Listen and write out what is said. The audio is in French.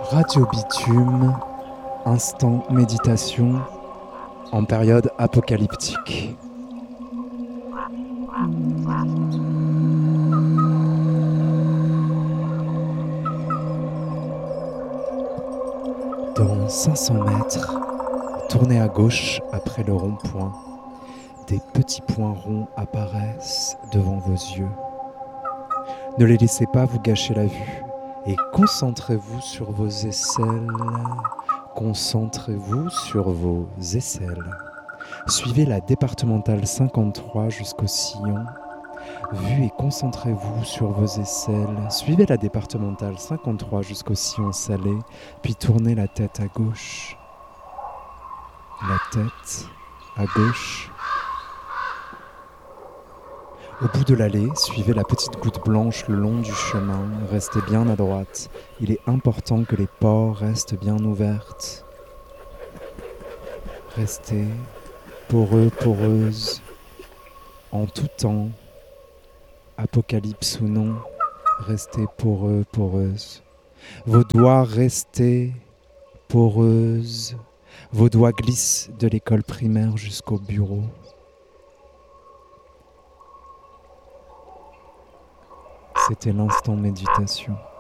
Radio Bitume, instant méditation en période apocalyptique. Dans 500 mètres, tournez à gauche après le rond-point. Des petits points ronds apparaissent devant vos yeux. Ne les laissez pas vous gâcher la vue et concentrez-vous sur vos aisselles. Concentrez-vous sur vos aisselles. Suivez la départementale 53 jusqu'au sillon. Vue et concentrez-vous sur vos aisselles. Suivez la départementale 53 jusqu'au sillon salé, puis tournez la tête à gauche. La tête à gauche. Au bout de l'allée, suivez la petite goutte blanche le long du chemin. Restez bien à droite. Il est important que les pores restent bien ouvertes. Restez poreux, poreuse, en tout temps. Apocalypse ou non, restez poreux, poreuse. Vos doigts restez poreuses. Vos doigts glissent de l'école primaire jusqu'au bureau. C'était l'instant méditation.